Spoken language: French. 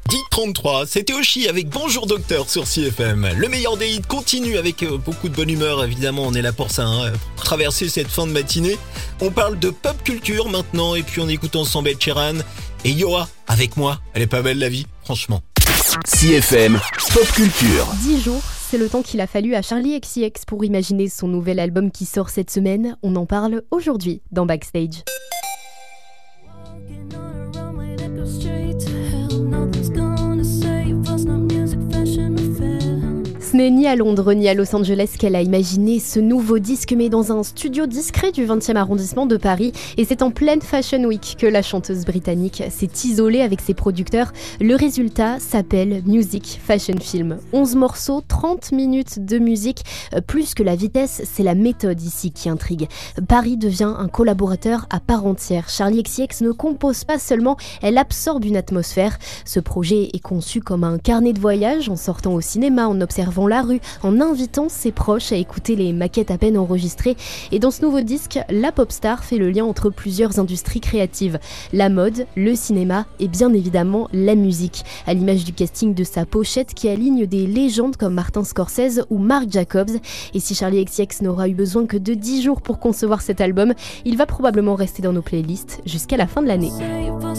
10h33, c'était Oshi avec Bonjour Docteur sur CFM. Le meilleur des hits continue avec beaucoup de bonne humeur, évidemment, on est là pour ça, pour traverser cette fin de matinée. On parle de pop culture maintenant, et puis on écoute ensemble Ed Sheeran et Yoa avec moi. Elle est pas belle la vie, franchement. CFM Pop Culture. 10 jours, c'est le temps qu'il a fallu à Charli XCX pour imaginer son nouvel album qui sort cette semaine. On en parle aujourd'hui dans Backstage. Ce n'est ni à Londres ni à Los Angeles qu'elle a imaginé ce nouveau disque, mais dans un studio discret du 20e arrondissement de Paris. Et c'est en pleine Fashion Week que la chanteuse britannique s'est isolée avec ses producteurs. Le résultat s'appelle Music Fashion Film. 11 morceaux, 30 minutes de musique. Plus que la vitesse, c'est la méthode ici qui intrigue. Paris devient un collaborateur à part entière. Charli XCX ne compose pas seulement, elle absorbe une atmosphère. Ce projet est conçu comme un carnet de voyage, en sortant au cinéma, en observant la rue, en invitant ses proches à écouter les maquettes à peine enregistrées. Et dans ce nouveau disque, la pop star fait le lien entre plusieurs industries créatives. La mode, le cinéma et bien évidemment la musique. À l'image du casting de sa pochette qui aligne des légendes comme Martin Scorsese ou Marc Jacobs. Et si Charli XCX n'aura eu besoin que de 10 jours pour concevoir cet album, il va probablement rester dans nos playlists jusqu'à la fin de l'année.